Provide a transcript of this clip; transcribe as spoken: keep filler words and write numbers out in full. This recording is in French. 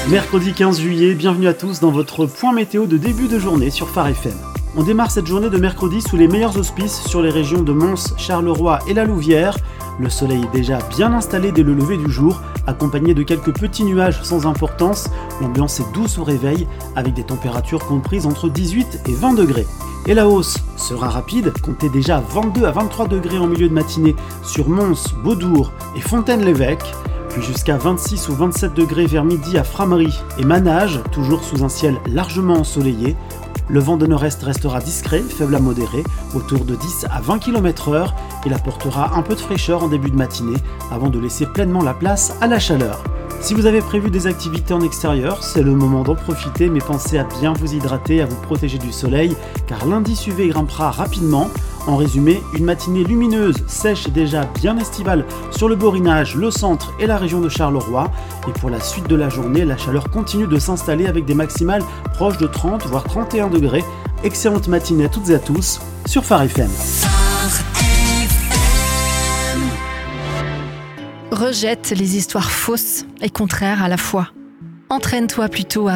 Mercredi quinze juillet, bienvenue à tous dans votre point météo de début de journée sur Phare F M. On démarre cette journée de mercredi sous les meilleurs auspices sur les régions de Mons, Charleroi et la Louvière. Le soleil est déjà bien installé dès le lever du jour, accompagné de quelques petits nuages sans importance. L'ambiance est douce au réveil, avec des températures comprises entre dix-huit et vingt degrés. Et la hausse sera rapide, comptez déjà vingt-deux à vingt-trois degrés en milieu de matinée sur Mons, Beaudour et Fontaine-l'Évêque, puis jusqu'à vingt-six ou vingt-sept degrés vers midi à Frameries et Manage, toujours sous un ciel largement ensoleillé. Le vent de nord-est restera discret, faible à modéré, autour de dix à vingt kilomètres heure. Il apportera un peu de fraîcheur en début de matinée, avant de laisser pleinement la place à la chaleur. Si vous avez prévu des activités en extérieur, c'est le moment d'en profiter, mais pensez à bien vous hydrater, à vous protéger du soleil, car l'indice U V grimpera rapidement. En résumé, une matinée lumineuse, sèche et déjà bien estivale sur le Borinage, le centre et la région de Charleroi. Et pour la suite de la journée, la chaleur continue de s'installer avec des maximales proches de trente voire trente et un degrés. Excellente matinée à toutes et à tous sur Phare F M. Rejette les histoires fausses et contraires à la fois. Entraîne-toi plutôt à